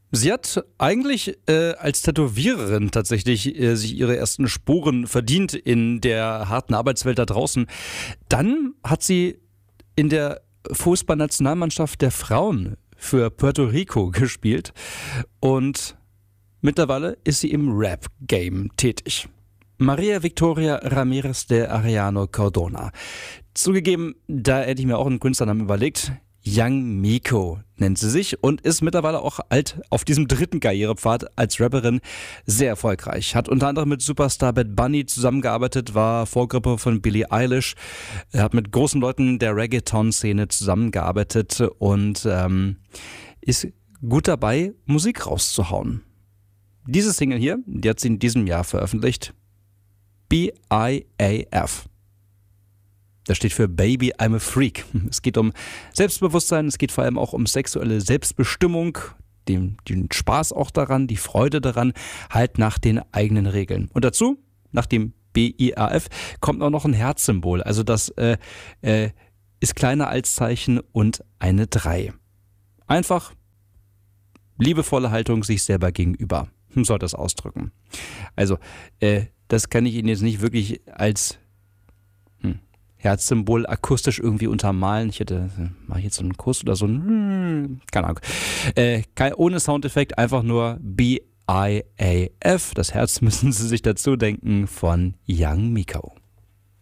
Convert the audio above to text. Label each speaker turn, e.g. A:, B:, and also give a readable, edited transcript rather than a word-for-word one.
A: Sie hat eigentlich als Tätowiererin tatsächlich sich ihre ersten Sporen verdient in der harten Arbeitswelt da draußen. Dann hat sie in der Fußballnationalmannschaft der Frauen für Puerto Rico gespielt und mittlerweile ist sie im Rap-Game tätig. Maria Victoria Ramirez de Arellano Cardona. Zugegeben, da hätte ich mir auch einen Künstlernamen überlegt. Young Miko nennt sie sich und ist mittlerweile auch auf diesem dritten Karrierepfad als Rapperin sehr erfolgreich. Hat unter anderem mit Superstar Bad Bunny zusammengearbeitet, war Vorgruppe von Billie Eilish, hat mit großen Leuten der Reggaeton-Szene zusammengearbeitet und ist gut dabei, Musik rauszuhauen. Diese Single hier, die hat sie in diesem Jahr veröffentlicht. BIAF. Das steht für Baby, I'm a Freak. Es geht um Selbstbewusstsein, es geht vor allem auch um sexuelle Selbstbestimmung, den Spaß auch daran, die Freude daran, halt nach den eigenen Regeln. Und dazu, nach dem BIAF, kommt auch noch ein Herzsymbol. Also das ist kleiner als Zeichen und eine 3. Einfach liebevolle Haltung sich selber gegenüber. Soll das ausdrücken. Also, das kann ich Ihnen jetzt nicht wirklich als Herzsymbol akustisch irgendwie untermalen. Mache ich jetzt so einen Kuss oder so ein, keine Ahnung. Ohne Soundeffekt, einfach nur BIAF. Das Herz müssen Sie sich dazu denken von Young Miko.